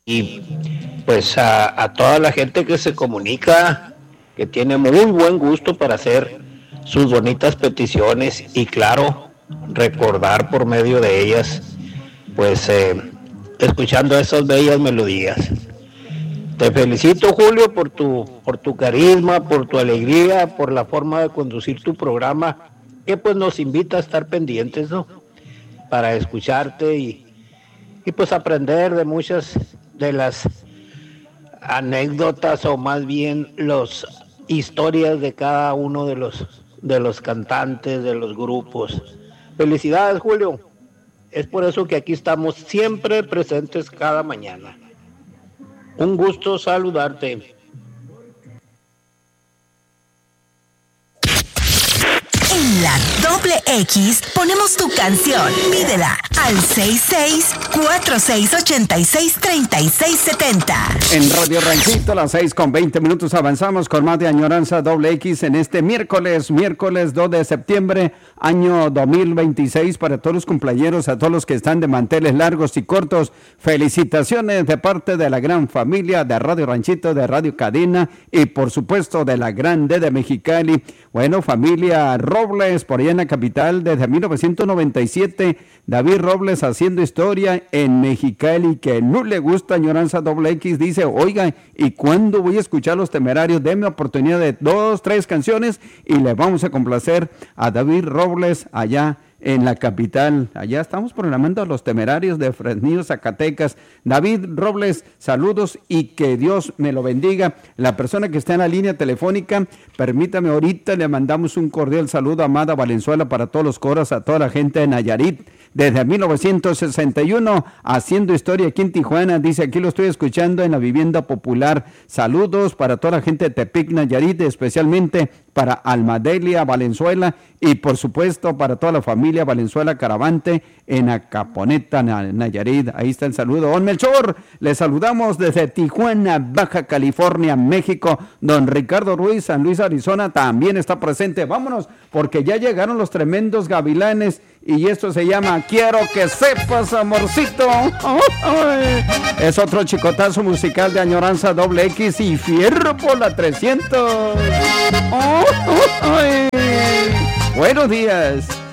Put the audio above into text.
y pues a toda la gente que se comunica, que tiene muy buen gusto para hacer sus bonitas peticiones y claro, recordar por medio de ellas, pues escuchando esas bellas melodías. Te felicito, Julio, por tu carisma, por tu alegría, por la forma de conducir tu programa, que pues nos invita a estar pendientes, ¿no? Para escucharte y pues aprender de muchas de las anécdotas o más bien las historias de cada uno de los cantantes, de los grupos. Felicidades, Julio. Es por eso que aquí estamos siempre presentes cada mañana. Un gusto saludarte. En la doble X ponemos tu canción. Pídela al 66-4686-3670. En Radio Ranchito, a las 6:20 avanzamos con más de Añoranza Doble X en este miércoles 2 de septiembre, año 2026. Para todos los cumpleañeros, a todos los que están de manteles largos y cortos, felicitaciones de parte de la gran familia de Radio Ranchito, de Radio Cadena y por supuesto de la Grande de Mexicali. Bueno, familia Robles, por allá en la capital, desde 1997, David Robles haciendo historia en Mexicali, que no le gusta Añoranza Doble X, dice, oiga, ¿y cuándo voy a escuchar Los Temerarios? Deme oportunidad de 2, 3 canciones y le vamos a complacer a David Robles allá en la capital. Allá estamos programando a Los Temerarios de Fresnillo, Zacatecas. David Robles, saludos y que Dios me lo bendiga. La persona que está en la línea telefónica, permítame, ahorita le mandamos un cordial saludo a Amada Valenzuela para todos los coros, a toda la gente de Nayarit. Desde 1961, haciendo historia aquí en Tijuana, dice, aquí lo estoy escuchando en la vivienda popular. Saludos para toda la gente de Tepic, Nayarit, especialmente para Almadelia Valenzuela y por supuesto para toda la familia Valenzuela Caravante en Acaponeta, Nayarit. Ahí está el saludo. Don Melchor, le saludamos desde Tijuana, Baja California, México. Don Ricardo Ruiz, San Luis, Arizona, también está presente. Vámonos, porque ya llegaron los tremendos gavilanes y esto se llama Quiero que sepas, amorcito. Es otro chicotazo musical de Añoranza Doble X y fierro por la 300. Buenos días.